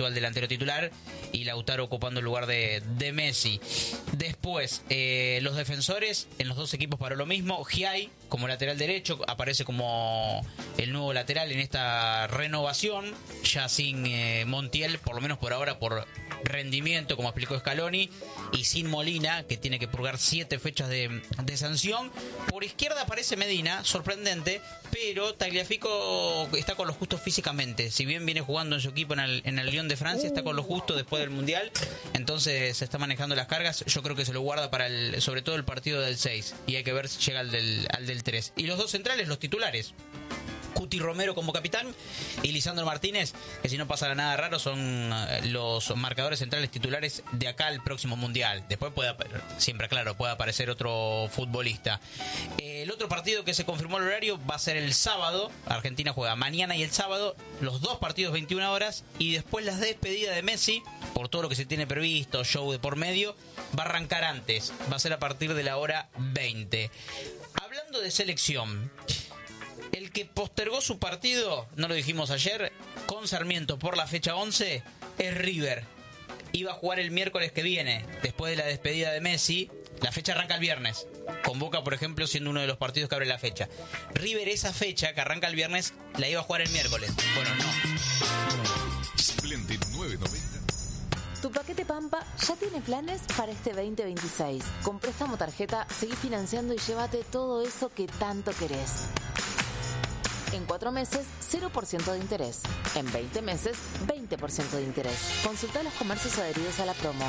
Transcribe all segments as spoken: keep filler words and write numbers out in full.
habitual delantero titular, y Lautaro ocupando el lugar de, de Messi. Después, eh, los defensores, en los dos equipos para lo mismo. Giai como lateral derecho, aparece como el nuevo lateral en esta renovación, ya sin eh, Montiel, por lo menos por ahora, por rendimiento, como explicó Scaloni, y sin Molina, que tiene que purgar siete fechas de, de sanción. Por izquierda aparece Medina, sorprendente, pero Tagliafico está con lo justo físicamente. Si bien viene jugando en su equipo en el, en el Lyon de Francia, está con lo justo después del Mundial, entonces se está manejando las cargas. Yo creo que se lo guarda para el, sobre todo el partido del seis, y hay que ver si llega al del, al del tres. Y los dos centrales, los titulares, Cuti Romero como capitán y Lisandro Martínez, que si no pasa nada raro son los marcadores centrales titulares de acá al próximo Mundial. Después puede, siempre claro, puede aparecer otro futbolista. El otro partido que se confirmó el horario va a ser el sábado. Argentina juega mañana y el sábado, los dos partidos veintiuna horas, y después la despedida de Messi, por todo lo que se tiene previsto, show de por medio, va a arrancar antes, va a ser a partir de la hora veinte. Hablando de selección, el que postergó su partido, no lo dijimos ayer, con Sarmiento por la fecha once, es River. Iba a jugar el miércoles que viene, después de la despedida de Messi. La fecha arranca el viernes, con Boca, por ejemplo, siendo uno de los partidos que abre la fecha. River, esa fecha que arranca el viernes, la iba a jugar el miércoles. Bueno, no. Splendid nueve noventa. Tu paquete Pampa ya tiene planes para este veinte veintiséis. Con préstamo tarjeta, seguí financiando y llévate todo eso que tanto querés. En cuatro meses, cero por ciento de interés. En veinte meses, veinte por ciento de interés. Consulta los comercios adheridos a la promo.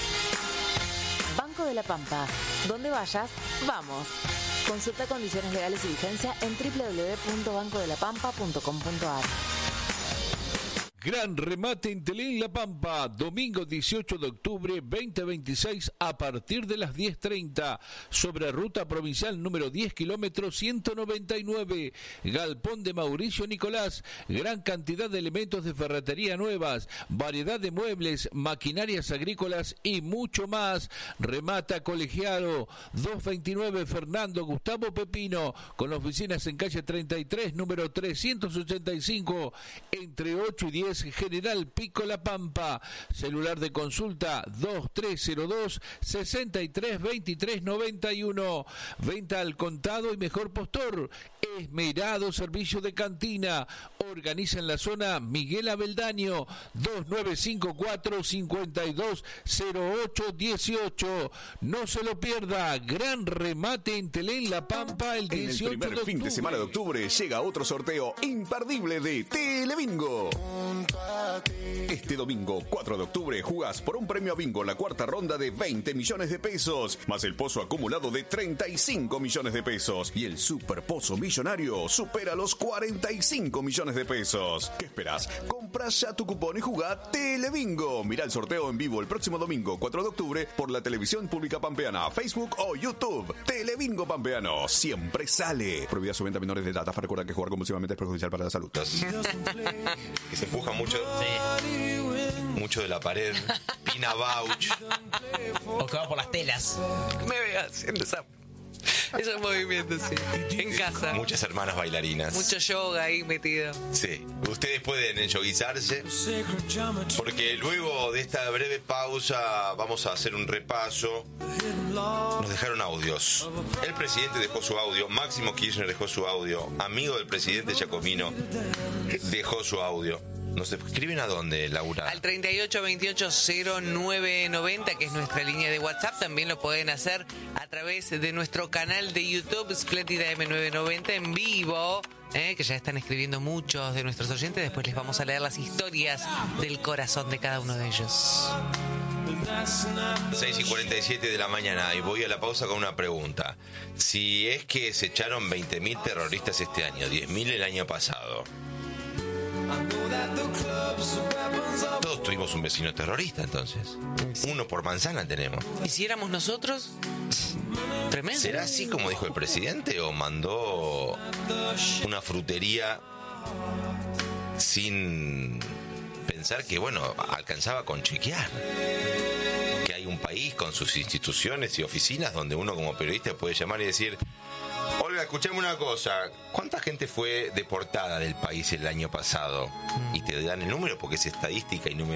Banco de la Pampa. Donde vayas, vamos. Consulta condiciones legales y vigencia en doble u doble u doble u punto banco de la pampa punto com punto a r. Gran remate en Telén La Pampa, domingo dieciocho de octubre veinte veintiséis a partir de las diez treinta, sobre ruta provincial número diez, kilómetros ciento noventa y nueve, Galpón de Mauricio Nicolás. Gran cantidad de elementos de ferretería nuevas, variedad de muebles, maquinarias agrícolas y mucho más. Remata Colegiado, doscientos veintinueve Fernando Gustavo Pepino, con oficinas en calle treinta y tres, número trescientos ochenta y cinco, entre ocho y diez, General Pico La Pampa. Celular de consulta dos tres cero dos, seis tres dos tres nueve uno. Venta al contado y mejor postor. Esmerado servicio de cantina. Organiza en la zona Miguel Abeldaño. Dos nueve cinco cuatro, cinco dos cero ocho uno ocho. No se lo pierda. Gran remate en Telén La Pampa el dieciocho de octubre. En el primer fin de semana de octubre llega otro sorteo imperdible de Telebingo. Este domingo cuatro de octubre jugás por un premio a bingo la cuarta ronda de veinte millones de pesos, más el pozo acumulado de treinta y cinco millones de pesos, y el super pozo millonario supera los cuarenta y cinco millones de pesos. ¿Qué esperás? Comprá ya tu cupón y jugá Telebingo. Mirá el sorteo en vivo el próximo domingo cuatro de octubre por la televisión pública pampeana, Facebook o YouTube. Telebingo Pampeano siempre sale. Prohibida su venta a menores de edad. Recuerda que jugar compulsivamente es perjudicial para la salud. Que se empuja mucho, sí. mucho de la pared. Pina Bauch. O que va por las telas. Me veo haciendo esa, esos movimientos, sí. En casa. Muchas hermanas bailarinas. Mucho yoga ahí metido. Sí. Ustedes pueden enyoguizarse, porque luego de esta breve pausa vamos a hacer un repaso. Nos dejaron audios. El presidente dejó su audio. Máximo Kirchner dejó su audio. Amigo del presidente Giacomino dejó su audio. ¿Nos escriben a dónde, Laura? Al treinta y ocho veintiocho cero nueve noventa, que es nuestra línea de WhatsApp. También lo pueden hacer a través de nuestro canal de YouTube, Spléndida M novecientos noventa en vivo, eh, que ya están escribiendo muchos de nuestros oyentes. Después les vamos a leer las historias del corazón de cada uno de ellos. seis y cuarenta y siete de la mañana, y voy a la pausa con una pregunta. Si es que se echaron veinte mil terroristas este año, diez mil el año pasado, todos tuvimos un vecino terrorista, entonces. Uno por manzana tenemos. ¿Y si éramos nosotros? Tremendo. ¿Será así como dijo el presidente, o mandó una frutería sin pensar que, bueno, alcanzaba con chequear que hay un país con sus instituciones y oficinas donde uno como periodista puede llamar y decir: Olga, escuchame una cosa, ¿cuánta gente fue deportada del país el año pasado? Y te dan el número porque es estadística y número